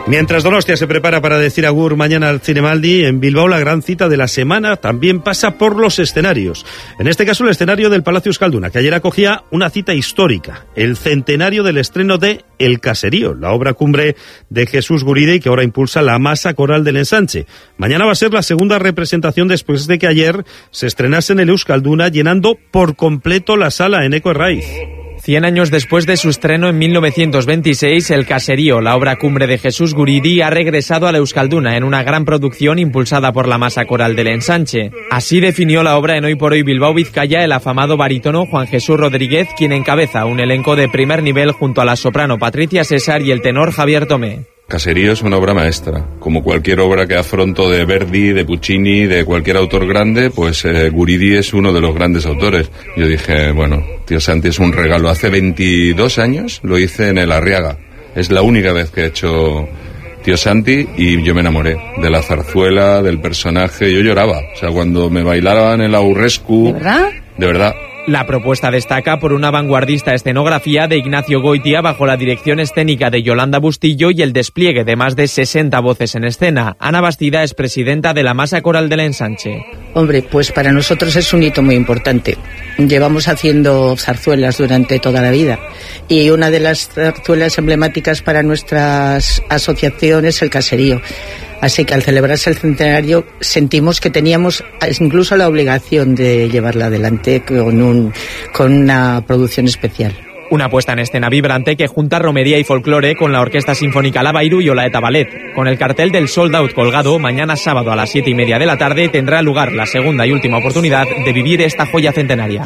Mientras Donostia se prepara para decir agur mañana al Zinemaldi, en Bilbao la gran cita de la semana también pasa por los escenarios. En este caso el escenario del Palacio Euskalduna, que ayer acogía una cita histórica, el centenario del estreno de El Caserío, la obra cumbre de Jesús Guridi que ahora impulsa la Masa Coral del Ensanche. Mañana va a ser la segunda representación después de que ayer se estrenase en el Euskalduna, llenando por completo la sala en Eco Herraiz. 100 años después de su estreno en 1926, El Caserío, la obra cumbre de Jesús Guridi, ha regresado a la Euskalduna en una gran producción impulsada por la Masa Coral del Ensanche. Así definió la obra en Hoy por Hoy Bilbao Vizcaya el afamado barítono Juan Jesús Rodríguez, quien encabeza un elenco de primer nivel junto a la soprano Patricia César y el tenor Javier Tomé. Caserío es una obra maestra, como cualquier obra que afronto de Verdi, de Puccini, de cualquier autor grande, pues Guridi es uno de los grandes autores. Yo dije, bueno, Tío Santi es un regalo. Hace 22 años lo hice en el Arriaga. Es la única vez que he hecho Tío Santi y yo me enamoré de la zarzuela, del personaje. Yo lloraba, o sea, cuando me bailaban el Aurrescu. ¿De verdad? De verdad. La propuesta destaca por una vanguardista escenografía de Ignacio Goitia bajo la dirección escénica de Yolanda Bustillo y el despliegue de más de 60 voces en escena. Ana Bastida es presidenta de la Masa Coral del Ensanche. Hombre, pues para nosotros es un hito muy importante. Llevamos haciendo zarzuelas durante toda la vida y una de las zarzuelas emblemáticas para nuestras asociaciones es El Caserío. Así que al celebrarse el centenario sentimos que teníamos incluso la obligación de llevarla adelante con una producción especial. Una puesta en escena vibrante que junta romería y folclore con la Orquesta Sinfónica Lavairu y Olaeta Ballet. Con el cartel del Sold Out colgado, mañana sábado a las 7:30 de la tarde tendrá lugar la segunda y última oportunidad de vivir esta joya centenaria.